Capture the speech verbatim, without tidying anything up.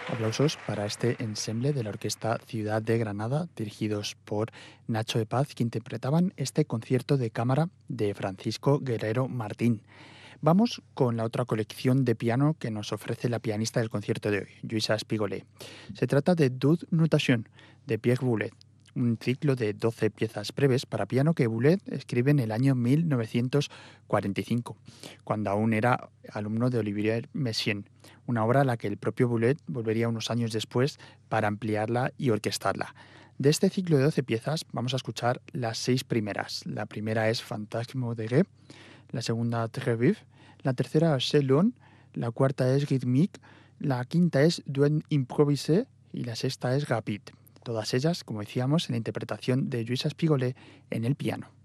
Aplausos para este ensemble de la Orquesta Ciudad de Granada, dirigidos por Nacho de Paz, que interpretaban este concierto de cámara de Francisco Guerrero Martín. Vamos con la otra colección de piano que nos ofrece la pianista del concierto de hoy, Lluïsa Spigolé. Se trata de Dud Notation, de Pierre Boulez, un ciclo de doce piezas breves para piano que Boulez escribe en el año mil novecientos cuarenta y cinco, cuando aún era alumno de Olivier Messiaen, una obra a la que el propio Boulez volvería unos años después para ampliarla y orquestarla. De este ciclo de doce piezas vamos a escuchar las seis primeras. La primera es Fantasme de Gué, la segunda Très Vif, la tercera C'est Long, la cuarta es Rythmique, la quinta es Duet Improvisé y la sexta es Rapide. Todas ellas, como decíamos, en la interpretación de Lluïsa Spigolé en el piano.